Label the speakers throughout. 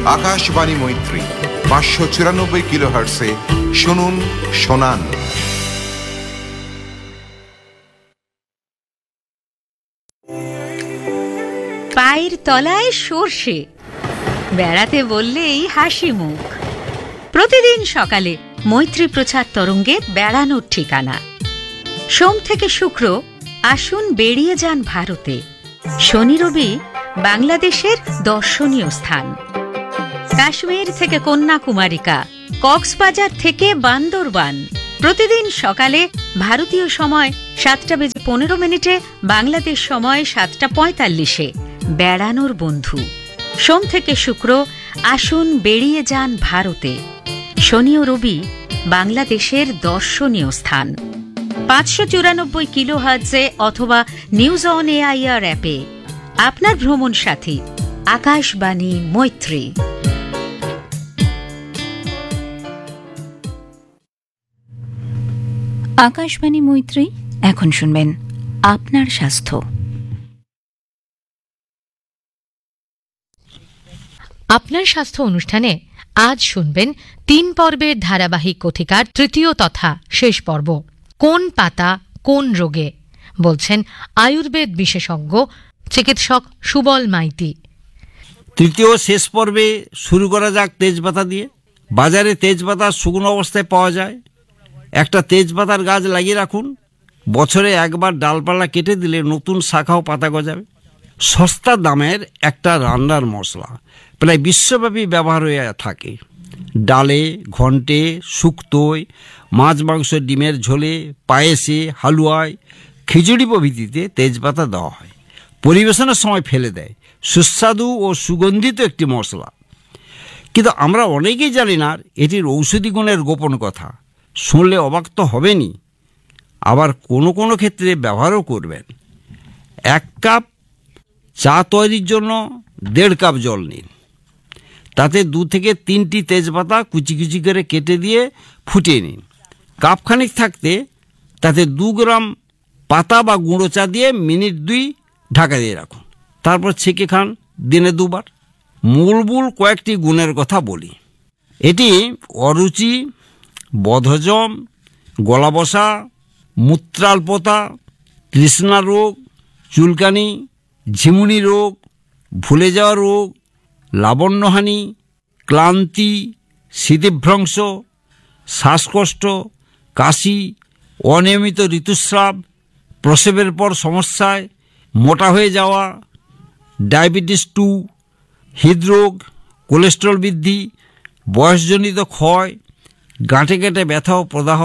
Speaker 1: আকাশবাণী মৈত্রী 594 কিলোহার্টসে শুনুন শোনান।
Speaker 2: পায়ের তলায় সর্ষে, বেড়াতে বললেই হাসি মুখ। প্রতিদিন সকালে মৈত্রী প্রচার তরঙ্গে বেড়ানোর ঠিকানা। সোম থেকে শুক্র আসুন বেরিয়ে যান ভারতে। শনি রবি বাংলাদেশের দর্শনীয় স্থান। কাশ্মীর থেকে কন্যাকুমারিকা, কক্সবাজার থেকে বান্দরবান। প্রতিদিন সকালে ভারতীয় সময় 7:15, বাংলাদেশ সময় 7:45 বেড়ানোর বন্ধু। সোম থেকে শুক্র আসুন বেরিয়ে যান ভারতে। শনি ও রবি বাংলাদেশের দর্শনীয় স্থান। 594 কিলোহার্টজে অথবা নিউজ অন এআইআর অ্যাপে। আপনার ভ্রমণ সাথী আকাশবাণী মৈত্রী।
Speaker 3: আকাশবাণী মৈত্রী। এখন শুনবেন আপনার স্বাস্থ্য।
Speaker 4: আপনার স্বাস্থ্য অনুষ্ঠানে আজ শুনবেন 3 পর্বের ধারাবাহিক কথিকার তৃতীয় তথা শেষ পর্ব, কোন পাতা কোন রোগে, বলছেন আয়ুর্বেদ বিশেষজ্ঞ চিকিৎসক সুবল মাইতি।
Speaker 5: তৃতীয় শেষ পর্বে শুরু করা যাক তেজপাতা দিয়ে। বাজারে তেজপাতা শুকনো অবস্থায় পাওয়া যায়। একটা তেজপাতার গাছ লাগিয়ে রাখুন। বছরে একবার ডালপালা কেটে দিলে নতুন শাখা ও পাতা গজাবে। সস্তা দামের একটা রান্নার মশলা, প্রায় বিশ্বব্যাপী ব্যবহার হয়ে থাকে। ডালে, ঘন্টে, শুক্তোয়, মাছ মাংস ডিমের ঝোলে, পায়েসে, হালুয়ায়, খিচুড়ি প্রভৃতিতে তেজপাতা দেওয়া হয়। পরিবেশনের সময় ফেলে দেয়। সুস্বাদু ও সুগন্ধিত একটি মশলা। কিন্তু আমরা অনেকেই জানি না এটির ঔষধি গুণের গোপন কথা। শুনলে অবাক তো হবেনই, আবার কোনো কোনো ক্ষেত্রে ব্যবহারও করবেন। 1 কাপ চা তৈরির জন্য 1.5 কাপ জল নিন। তাতে 2 থেকে 3টি তেজপাতা কুচি কুচি করে কেটে দিয়ে ফুটিয়ে নিন। কাপখানিক থাকতে তাতে 2 গ্রাম পাতা বা গুঁড়ো চা দিয়ে মিনিট 2 ঢাকা দিয়ে রাখুন। তারপর ছেঁকে খান দিনে 2 বার। মূলমূল কয়েকটি গুণের কথা বলি। এটি অরুচি, বদহজম, গলা বসা, মূত্রাল্পতা, তৃষ্ণা রোগ, চুলকানি, ঝিমুনি রোগ, ভুলে যাওয়া রোগ, লাবণ্যহানি, ক্লান্তি, স্মৃতিভ্রংশ, শ্বাসকষ্ট, কাশি, অনিয়মিত ঋতুস্রাব, প্রসবের পর সমস্যায়, মোটা হয়ে যাওয়া, ডায়াবেটিস 2, হৃদরোগ, কোলেস্টেরল বৃদ্ধি, বয়সজনিত ক্ষয়, গাঁটে গাঁটে ব্যথা ও প্রদাহ,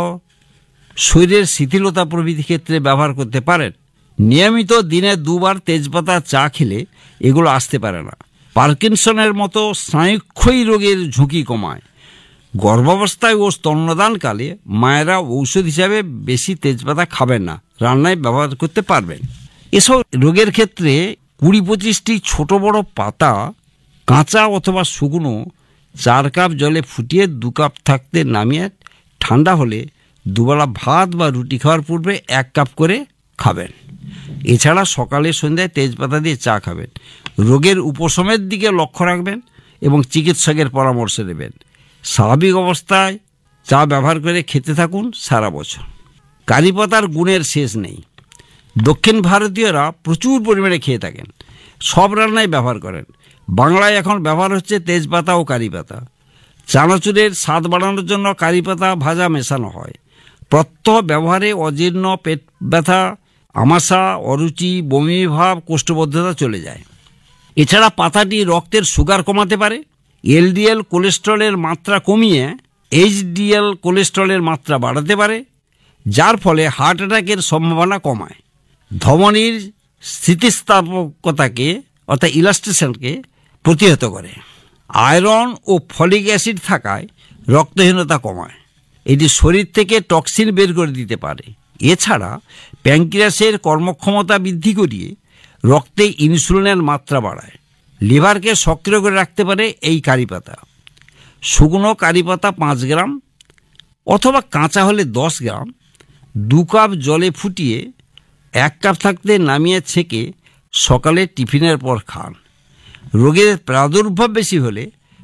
Speaker 5: শরীরের শিথিলতা প্রভৃতি ক্ষেত্রে ব্যবহার করতে পারেন। নিয়মিত দিনে 2 বার তেজপাতা চা খেলে এগুলো আসতে পারে না। পার্কিনসনের মতো স্নায়ুক্ষয়ী রোগের ঝুঁকি কমায়। গর্ভাবস্থায় ও স্তন্যদানকালে মায়েরা ঔষধ হিসাবে বেশি তেজপাতা খাবেন না, রান্নায় ব্যবহার করতে পারবেন। এসব রোগের ক্ষেত্রে 20-25টি ছোট বড় পাতা কাঁচা অথবা শুকনো 4 কাপ জলে ফুটিয়ে 2 কাপ থাকতে নামিয়ে ঠান্ডা হলে দুবেলা ভাত বা রুটি খাওয়ার পূর্বে 1 কাপ করে খাবেন। এছাড়া সকালে সন্ধ্যায় তেজপাতা দিয়ে চা খাবেন। রোগের উপশমের দিকে লক্ষ্য রাখবেন এবং চিকিৎসকের পরামর্শ নেবেন। স্বাভাবিক অবস্থায় চা ব্যবহার করে খেতে থাকুন সারা বছর। কারি পাতার গুণের শেষ নেই। দক্ষিণ ভারতীয়রা প্রচুর পরিমাণে খেয়ে থাকেন, সব রান্নায় ব্যবহার করেন। বাংলায় এখন ব্যবহার হচ্ছে তেজপাতা ও কারি পাতা। চানাচুরের স্বাদ বাড়ানোর জন্য কারি পাতা ভাজা মেশানো হয়। প্রত্যহ ব্যবহারে অজীর্ণ, পেট ব্যথা, আমাশা, অরুচি, বমি ভাব, কোষ্ঠবদ্ধতা চলে যায়। এছাড়া পাতাটি রক্তের সুগার কমাতে পারে। এলডিএল কোলেস্টেরলের মাত্রা কমিয়ে এইচডিএল কোলেস্টেরলের মাত্রা বাড়াতে পারে, যার ফলে হার্ট অ্যাটাকের সম্ভাবনা কমায়। ধমনীর স্থিতিস্থাপকতাকে অর্থাৎ ইলাস্ট্রেশনকে প্রতিহত করে। আয়রন ও ফলিক অ্যাসিড থাকায় রক্তহীনতা কমায়। এটি শরীর থেকে টক্সিন বের করে দিতে পারে। এছাড়া প্যানক্রিয়াসের কর্মক্ষমতা বৃদ্ধি করিয়ে রক্তে ইনসুলিনের মাত্রা বাড়ায়। লিভারকে সক্রিয় করে রাখতে পারে এই কারি পাতা। শুকনো কারি পাতা 5 গ্রাম অথবা কাঁচা হলে 10 গ্রাম 2 কাপ জলে ফুটিয়ে 1 কাপ থাকতে নামিয়ে ছেঁকে সকালে টিফিনের পর খান। রোগের প্রাদুর্ভাব বেশি হলে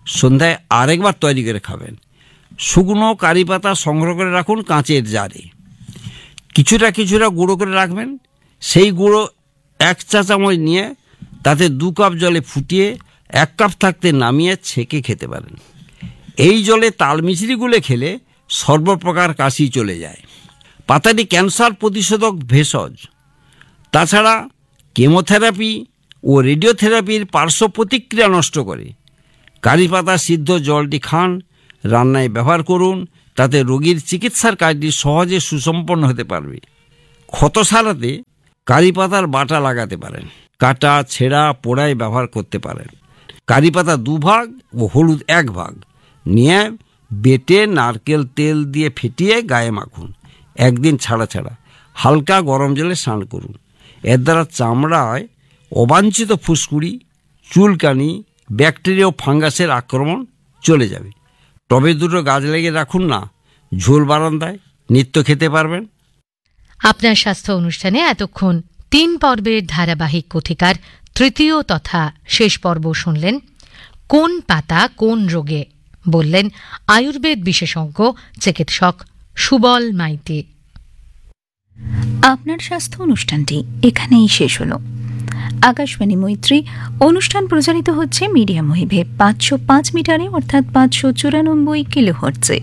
Speaker 5: সন্ধ্যায় আরেকবার তৈরি করে খাবেন। শুকনো কারি পাতা সংগ্রহ করে রাখুন কাঁচের জারে। কিছুটা গুঁড়ো করে রাখবেন। সেই গুঁড়ো 1 চা চামচ নিয়ে তাতে 2 কাপ জলে ফুটিয়ে 1 কাপ থাকতে নামিয়ে ছেঁকে খেতে পারেন। এই জলে তাল মিছরি গুলে খেলে সর্বপ্রকার কাশি চলে যায়। পাতাটি ক্যান্সার প্রতিষেধক ভেষজ। তাছাড়া কেমোথেরাপি ও রেডিওথেরাপির পার্শ্ব প্রতিক্রিয়া নষ্ট করে। কারি পাতা সিদ্ধ জলটি খান, রান্নায় ব্যবহার করুন, তাতে রোগীর চিকিৎসার কাজটি সহজে সুসম্পন্ন হতে পারবে। ক্ষত সারাতে কারি পাতার বাটা লাগাতে পারেন। কাটা ছেঁড়া পোড়ায় ব্যবহার করতে পারেন। কারি পাতা 2 ভাগ ও হলুদ 1 ভাগ নিয়ে বেটে নারকেল তেল দিয়ে ফেটিয়ে গায়ে মাখুন। 1 দিন ছাড়া হালকা গরম জলে স্নান করুন। এর দ্বারা চামড়ায় অবাঞ্ছিত ফুসকুড়ি, চুলকানি, ব্যাকটেরিয়া ও ফাঙ্গাসের আক্রমণ চলে যাবে। টবে 2 গাছ লাগিয়ে রাখুন না, ঝোল বারান্দায় নিত্য খেতে পারবেন।
Speaker 4: আপনার স্বাস্থ্য অনুষ্ঠানে এতক্ষণ 3 পর্বের ধারাবাহিক কথিকার তৃতীয় তথা শেষ পর্ব শুনলেন। কোন পাতা কোন রোগে, বললেন আয়ুর্বেদ বিশেষজ্ঞ চিকিৎসক সুবল মাইতি।
Speaker 3: আপনার স্বাস্থ্য অনুষ্ঠানটি এখানেই শেষ হলো। আকাশবাণী মৈত্রী অনুষ্ঠান প্রচারিত হচ্ছে মিডিয়াম ওয়েভে 505 মিটারে অর্থাৎ 594 কিলোহার্টজে।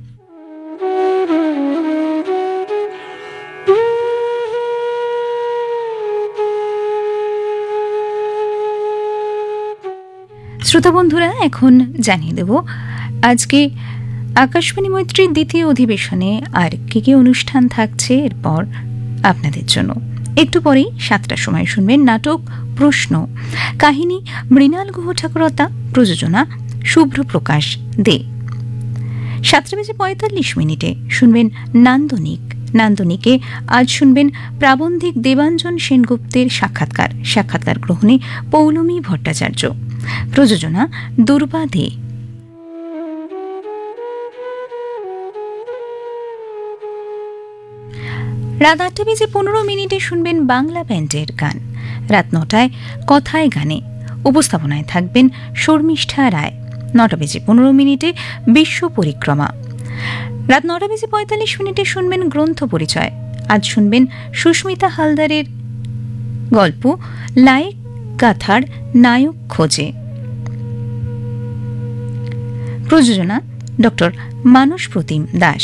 Speaker 3: শ্রোতা বন্ধুরা, এখন জানিয়ে দেব আজকে আকাশবাণী মৈত্রীর দ্বিতীয় অধিবেশনে আর কি অনুষ্ঠান থাকছে এরপর আপনাদের জন্য। একটু পরেই 7টার সময় শুনবেন নাটক প্রশ্ন, কাহিনী মৃণাল গুহ ঠাকুরতা, প্রযোজনা শুভ্র প্রকাশ দে। 7:45 শুনবেন নান্দনিকে আজ শুনবেন প্রাবন্ধিক দেবাঞ্জন সেনগুপ্তের সাক্ষাৎকার গ্রহণে পৌলমী ভট্টাচার্য, প্রযোজনা দুর্বা দে। রাত 8:15 শুনবেন বাংলা ব্যান্ডের গান। রাত 9টায় কথায় গানে উপস্থাপনায় থাকবেন শর্মিষ্ঠা রায়। 9:15 বিশ্ব পরিক্রমা। রাত 9:45 শুনবেন গ্রন্থ পরিচয়। আজ শুনবেন সুস্মিতা হালদারের গল্প লায়েক গাথার নায়ক খোঁজে, প্রযোজনা ডক্টর মানস প্রতিম দাস।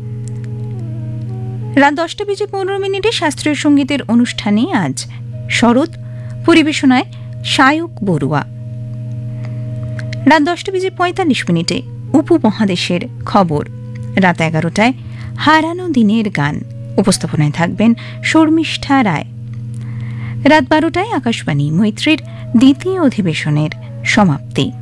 Speaker 3: রাত 10:15 শাস্ত্রীয় সঙ্গীতের অনুষ্ঠানে আজ শরৎ, পরিবেশনায় সায়ক বড়ুয়া। রাত 10:45 উপমহাদেশের খবর। রাত 11টায় হারানো দিনের গান, উপস্থাপনায় থাকবেন শর্মিষ্ঠা রায়। রাত 12টায় আকাশবাণী মৈত্রীর দ্বিতীয় অধিবেশনের সমাপ্তি।